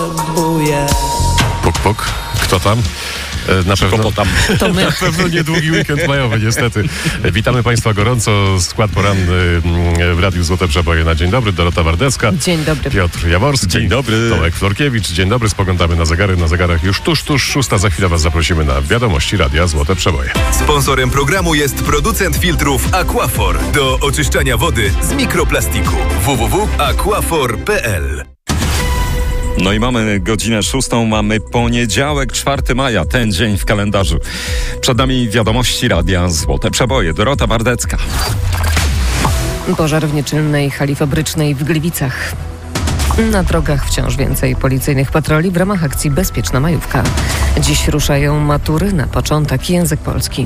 Puk, puk. Kto tam? Na pewno tam. To my. Na pewno niedługi weekend majowy, niestety. Witamy Państwa gorąco. Skład poranny w Radiu Złote Przeboje na dzień dobry. Dorota Wardecka. Dzień dobry. Piotr Jaworski. Dzień dobry. Tomek Florkiewicz. Dzień dobry. Spoglądamy na zegary. Na zegarach już tuż 6. Za chwilę Was zaprosimy na wiadomości Radia Złote Przeboje. Sponsorem programu jest producent filtrów Aquafor do oczyszczania wody z mikroplastiku. www.aquafor.pl. No i mamy godzinę 6, mamy poniedziałek, 4 maja, ten dzień w kalendarzu. Przed nami wiadomości Radia Złote Przeboje. Dorota Wardecka. Pożar w nieczynnej hali fabrycznej w Gliwicach. Na drogach wciąż więcej policyjnych patroli w ramach akcji Bezpieczna Majówka. Dziś ruszają matury, na początek język polski.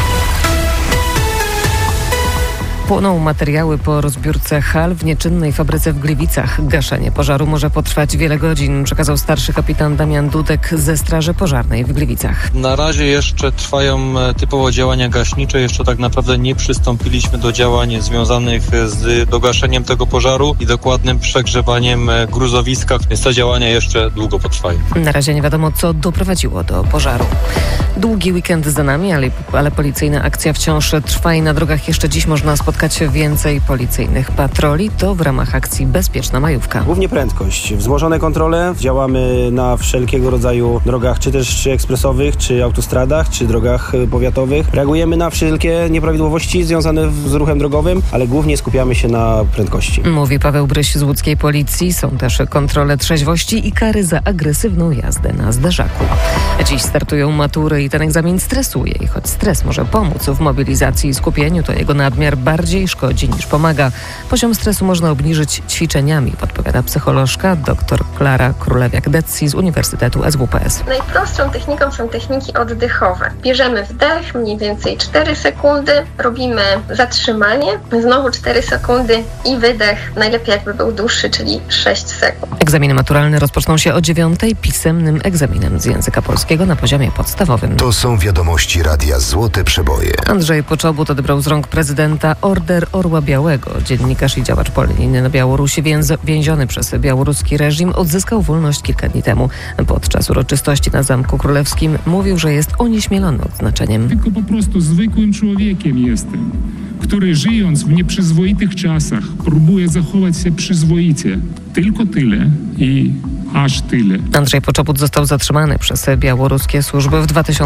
Płoną materiały po rozbiórce hal w nieczynnej fabryce w Gliwicach. Gaszenie pożaru może potrwać wiele godzin, przekazał starszy kapitan Damian Dudek ze Straży Pożarnej w Gliwicach. Na razie jeszcze trwają typowo działania gaśnicze. Jeszcze tak naprawdę nie przystąpiliśmy do działań związanych z dogaszeniem tego pożaru i dokładnym przegrzewaniem gruzowiska, więc te działania jeszcze długo potrwają. Na razie nie wiadomo, co doprowadziło do pożaru. Długi weekend za nami, ale policyjna akcja wciąż trwa i na drogach jeszcze dziś można spotkać więcej policyjnych patroli. To w ramach akcji Bezpieczna Majówka. Głównie prędkość. Wzmożone kontrole. Działamy na wszelkiego rodzaju drogach, czy też ekspresowych, czy autostradach, czy drogach powiatowych. Reagujemy na wszelkie nieprawidłowości związane z ruchem drogowym, ale głównie skupiamy się na prędkości. Mówi Paweł Bryś z łódzkiej policji. Są też kontrole trzeźwości i kary za agresywną jazdę na zderzaku. Dziś startują matury i ten egzamin stresuje. I choć stres może pomóc w mobilizacji i skupieniu, to jego nadmiar bardziej szkodzi niż pomaga. Poziom stresu można obniżyć ćwiczeniami, podpowiada psycholożka dr Klara Królewiak-Detzi z Uniwersytetu SWPS. Najprostszą techniką są techniki oddechowe. Bierzemy wdech, mniej więcej 4 sekundy, robimy zatrzymanie, znowu 4 sekundy i wydech. Najlepiej jakby był dłuższy, czyli 6 sekund. Egzaminy maturalne rozpoczną się o 9:00 pisemnym egzaminem z języka polskiego na poziomie podstawowym. To są wiadomości Radia Złote Przeboje. Andrzej Poczobut odebrał z rąk prezydenta Order Orła Białego. Dziennikarz i działacz polonijny na Białorusi, więziony przez białoruski reżim, odzyskał wolność kilka dni temu. Podczas uroczystości na Zamku Królewskim mówił, że jest onieśmielony odznaczeniem. Tylko po prostu zwykłym człowiekiem jestem, który żyjąc w nieprzyzwoitych czasach próbuje zachować się przyzwoicie. Tylko tyle i aż tyle. Andrzej Poczobut został zatrzymany przez białoruskie służby w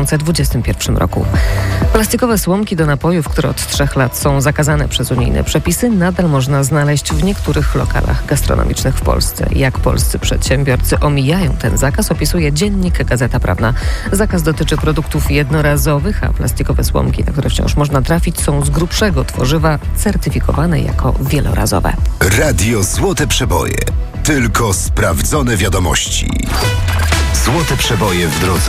2021 roku. Plastikowe słomki do napojów, które od 3 lat są zakazane przez unijne przepisy, nadal można znaleźć w niektórych lokalach gastronomicznych w Polsce. Jak polscy przedsiębiorcy omijają ten zakaz, opisuje dziennik Gazeta Prawna. Zakaz dotyczy produktów jednorazowych, a plastikowe słomki, na które wciąż można trafić, są z grubszego tworzywa, certyfikowane jako wielorazowe. Radio Złote Przeboje. Tylko sprawdzone wiadomości. Złote Przeboje w drodze.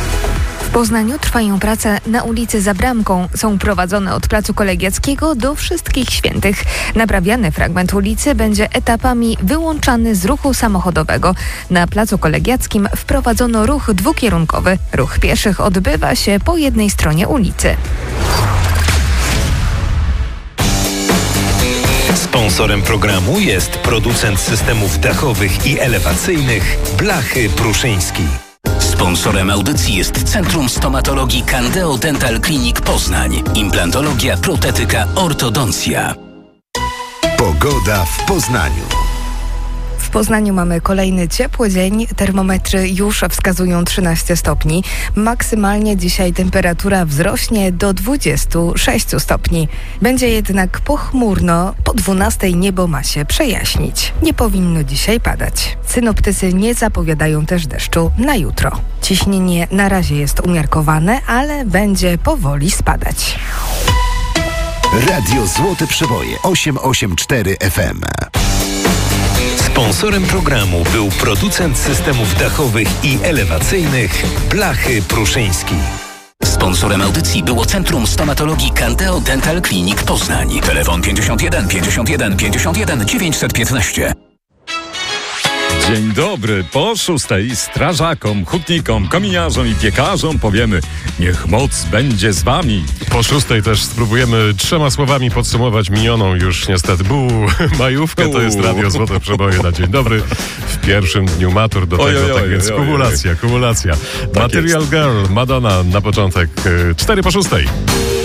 W Poznaniu trwają prace na ulicy Za Bramką. Są prowadzone od Placu Kolegiackiego do Wszystkich Świętych. Naprawiany fragment ulicy będzie etapami wyłączany z ruchu samochodowego. Na Placu Kolegiackim wprowadzono ruch dwukierunkowy. Ruch pieszych odbywa się po jednej stronie ulicy. Sponsorem programu jest producent systemów dachowych i elewacyjnych Blachy Pruszyński. Sponsorem audycji jest Centrum Stomatologii Candeo Dental Clinic Poznań. Implantologia, protetyka, ortodoncja. Pogoda w Poznaniu. W Poznaniu mamy kolejny ciepły dzień. Termometry już wskazują 13 stopni. Maksymalnie dzisiaj temperatura wzrośnie do 26 stopni. Będzie jednak pochmurno. Po 12 niebo ma się przejaśnić. Nie powinno dzisiaj padać. Synoptycy nie zapowiadają też deszczu na jutro. Ciśnienie na razie jest umiarkowane, ale będzie powoli spadać. Radio Złote Przeboje 884 FM. Sponsorem programu był producent systemów dachowych i elewacyjnych Blachy Pruszyński. Sponsorem audycji było Centrum Stomatologii Candeo Dental Clinic Poznań. Telefon 51 51 51 915. Dzień dobry. Po 6:00 strażakom, hutnikom, kominiarzom i piekarzom powiemy: niech moc będzie z wami. Po 6:00 też spróbujemy 3 słowami podsumować minioną już niestety majówkę. To jest Radio Złote Przeboje na dzień dobry. W pierwszym dniu matur do tego, tak więc kumulacja. Tak Material jest. Girl, Madonna na początek. 4 po 6:00.